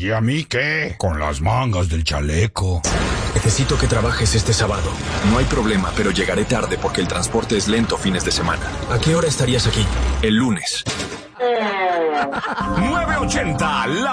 ¿Y a mí qué? Con las mangas del chaleco. Necesito que trabajes este sábado. No hay problema, pero llegaré tarde porque el transporte es lento fines de semana. ¿A qué hora estarías aquí? El lunes. 980, la